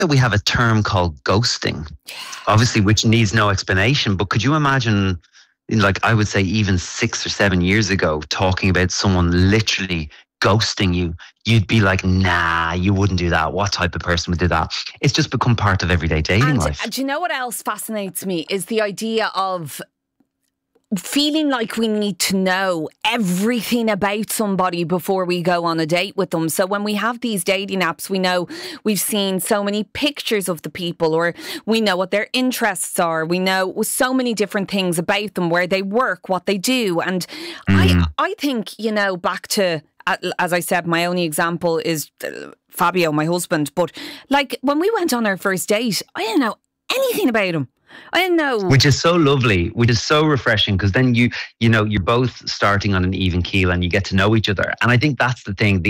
that we have a term called ghosting, obviously, which needs no explanation. But could you imagine, like I would say, even 6 or 7 years ago, talking about someone literally ghosting you? You'd be like, nah, you wouldn't do that. What type of person would do that? It's just become part of everyday dating life. Do you know what else fascinates me is the idea of feeling like we need to know everything about somebody before we go on a date with them. So when we have these dating apps, we know we've seen so many pictures of the people, or we know what their interests are. We know so many different things about them, where they work, what they do. And I think, you know, back to, as I said, my only example is Fabio, my husband. But like when we went on our first date, I didn't know anything about him. I didn't know. Which is so lovely, which is so refreshing, because then you know, you're both starting on an even keel and you get to know each other. And I think that's the thing,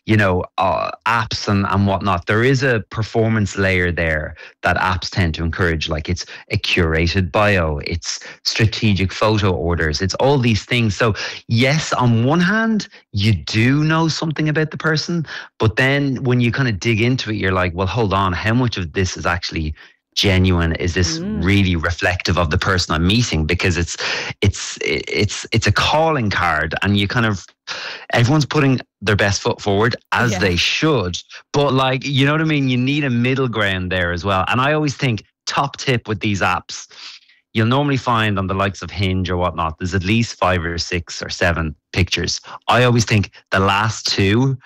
apps and whatnot, there is a performance layer there that apps tend to encourage. Like it's a curated bio, it's strategic photo orders, it's all these things. So yes, on one hand, you do know something about the person, but then when you kind of dig into it, you're like, well, hold on, how much of this is actually genuine? Is this really reflective of the person I'm meeting? Because it's a calling card, and you kind of, everyone's putting their best foot forward, as they should, but like, you know what I mean, you need a middle ground there as well. And I always think, top tip with these apps, you'll normally find on the likes of Hinge or whatnot, there's at least 5 or 6 or 7 pictures. I always think the last 2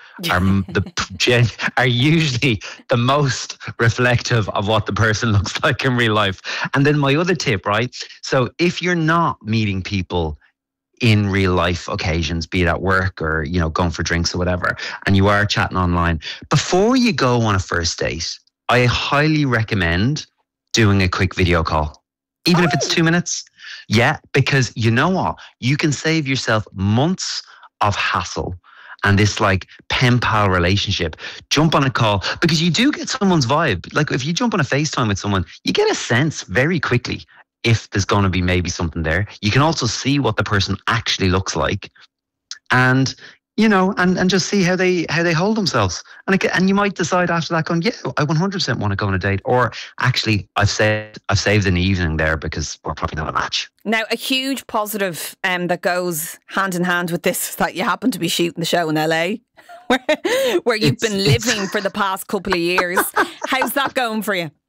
are usually the most reflective of what the person looks like in real life. And then my other tip, right? So if you're not meeting people in real life occasions, be it at work or, you know, going for drinks or whatever, and you are chatting online, before you go on a first date, I highly recommend doing a quick video call. Even if it's 2 minutes. Yeah, because you know what? You can save yourself months of hassle and this like pen pal relationship. Jump on a call, because you do get someone's vibe. Like if you jump on a FaceTime with someone, you get a sense very quickly if there's going to be maybe something there. You can also see what the person actually looks like. And you know, and just see how they hold themselves. And you might decide after that going, yeah, I 100% want to go on a date. Or actually, I've saved an evening there because we're probably not a match. Now, a huge positive that goes hand in hand with this is that you happen to be shooting the show in LA, where you've been living for the past couple of years. How's that going for you?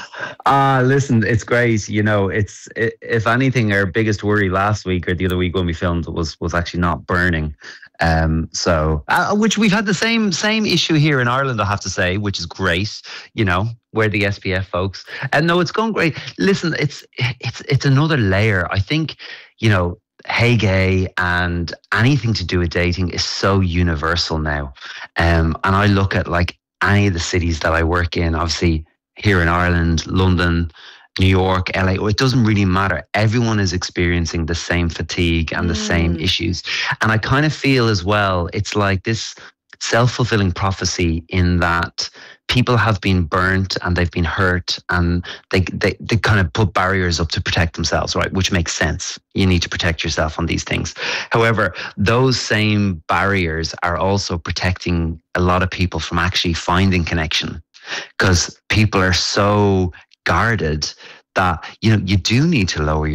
Listen, it's great. You know, if anything, our biggest worry last week or the other week when we filmed was actually not burning. Which we've had the same issue here in Ireland, I have to say, which is great. You know, we're the SPF folks, and no, it's going great. Listen, it's another layer. I think, you know, hey gay and anything to do with dating is so universal now. And I look at like any of the cities that I work in, obviously here in Ireland, London, New York, LA, it doesn't really matter. Everyone is experiencing the same fatigue and the same issues. And I kind of feel as well, it's like this self-fulfilling prophecy in that people have been burnt and they've been hurt, and they kind of put barriers up to protect themselves, right? Which makes sense. You need to protect yourself on these things. However, those same barriers are also protecting a lot of people from actually finding connection, because people are so guarded that, you know, you do need to lower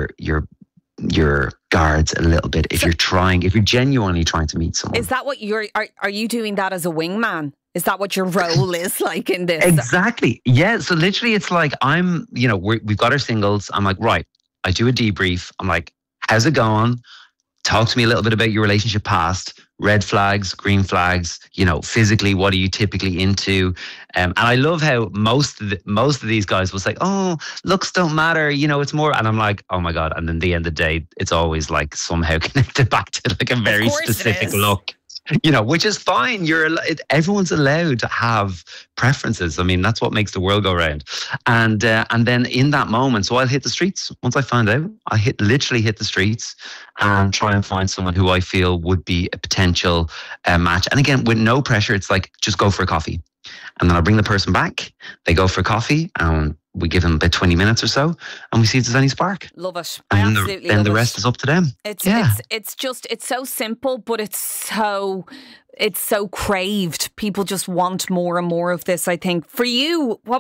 your guards a little bit if you're genuinely trying to meet someone. Is that what are you doing that as a wingman? Is that what your role is like in this? Exactly. Yeah. So literally it's like we've got our singles. I'm like, right, I do a debrief. I'm like, how's it going? Talk to me a little bit about your relationship past, red flags, green flags, you know, physically, what are you typically into? And I love how most of these guys will say, oh, looks don't matter, you know, it's more. And I'm like, oh my God. And then at the end of the day, it's always like somehow connected back to like a very specific look. You know, which is fine. Everyone's allowed to have preferences. I mean, that's what makes the world go round. And then in that moment, so I'll hit the streets. Once I find out, I literally hit the streets and try and find someone who I feel would be a potential match. And again, with no pressure, it's like, just go for a coffee. And then I'll bring the person back. They go for coffee. We give them about 20 minutes or so, and we see if there's any spark. Love it. And then the rest is up to them. It's so simple, but it's so It's so craved. People just want more and more of this, I think. For you, what